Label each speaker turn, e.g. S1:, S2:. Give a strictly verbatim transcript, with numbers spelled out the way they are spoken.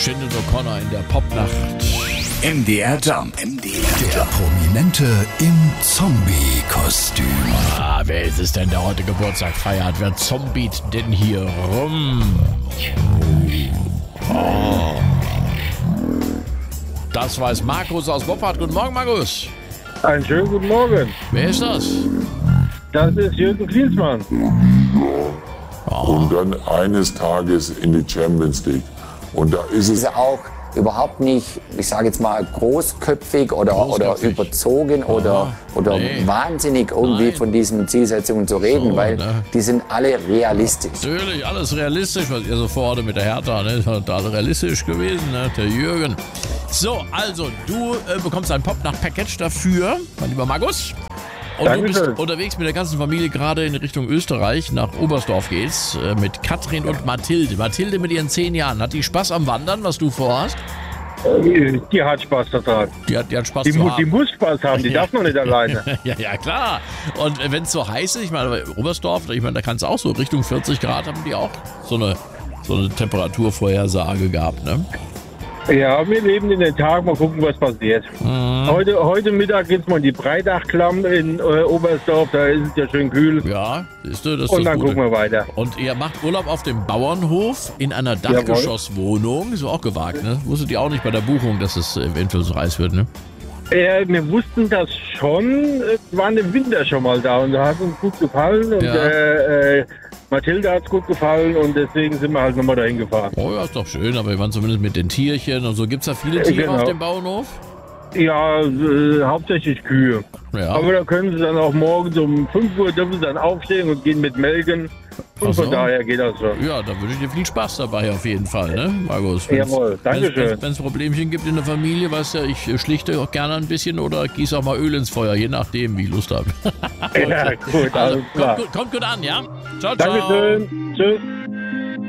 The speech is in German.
S1: Sinead O'Connor in der Popnacht.
S2: M D R Jump. M D R Der Prominente im Zombie-Kostüm.
S1: Ah, wer ist es denn, der heute Geburtstag feiert? Wer zombiet denn hier rum? Oh. Das weiß Markus aus Boppard. Guten Morgen, Markus.
S3: Einen schönen guten Morgen.
S1: Wer ist das?
S3: Das ist Jürgen Klinsmann.
S1: Oh.
S4: Und dann eines Tages in die Champions League. Und da ist es
S5: ist auch überhaupt nicht, ich sage jetzt mal, großköpfig oder,
S1: Großköpfig.
S5: oder überzogen oder, oder
S1: nee.
S5: wahnsinnig irgendwie
S1: Nein.
S5: von diesen Zielsetzungen zu reden,
S1: So,
S5: weil
S1: ne?
S5: die sind alle realistisch.
S1: Natürlich, alles realistisch, was ihr so vorhatte mit der Hertha, ne? Ist halt alles realistisch gewesen, ne? Der Jürgen. So, also, du äh, bekommst ein Popnacht-Package dafür, mein lieber Markus. Und du bist
S3: Dankeschön.
S1: unterwegs mit der ganzen Familie gerade in Richtung Österreich. Nach Oberstdorf geht's äh, mit Katrin und Mathilde. Mathilde mit ihren zehn Jahren. Hat die Spaß am Wandern, was du vorhast?
S3: Die, die hat Spaß daran.
S1: Die hat, die hat Spaß
S3: Die,
S1: zu
S3: mu-
S1: haben.
S3: die muss Spaß haben, die darf noch nicht alleine.
S1: Ja, ja, klar. Und wenn es so heiß ist, ich meine, bei Oberstdorf, ich meine, da kann es auch so Richtung vierzig Grad, haben die auch so eine, so eine Temperaturvorhersage gehabt, ne?
S3: Ja, wir leben in den Tag, mal gucken, was passiert.
S1: Mhm.
S3: Heute, heute Mittag geht's mal in die Breitachklamm in äh, Oberstdorf, da ist es ja schön kühl.
S1: Ja, siehst du, das ist
S3: Und
S1: das
S3: dann
S1: Gute.
S3: gucken wir weiter.
S1: Und ihr macht Urlaub auf dem Bauernhof in einer Dachgeschosswohnung. Ist auch gewagt, ne? Wusstet ihr auch nicht bei der Buchung, dass es eventuell so heiß wird, ne?
S3: Äh, wir wussten das schon, äh, waren im Winter schon mal da und da hat uns gut gefallen und
S1: Ja.
S3: äh, äh, Mathilde hat es gut gefallen und deswegen sind wir halt nochmal dahin gefahren.
S1: Oh ja, ist doch schön, aber wir waren zumindest mit den Tierchen und so. Gibt's da viele Tiere
S3: Genau.
S1: auf dem Bauernhof?
S3: Ja, äh, hauptsächlich Kühe.
S1: Ja.
S3: Aber da können sie dann auch morgens um fünf Uhr dürfen sie dann aufstehen und gehen mit melken. Und
S1: Ach so.
S3: von daher geht das schon.
S1: Ja, da wünsche ich dir viel Spaß dabei auf jeden Fall, ne, Markus? Wenn's-
S3: Jawohl, dankeschön.
S1: Wenn es Problemchen gibt in der Familie, weißt du, ich äh, schlichte auch gerne ein bisschen oder gieße auch mal Öl ins Feuer, je nachdem, wie ich Lust habe.
S3: Ja, gut,
S1: Also,
S3: alles klar.
S1: kommt, gut, kommt gut an, ja? Ciao, ciao.
S3: Dankeschön. Tschüss.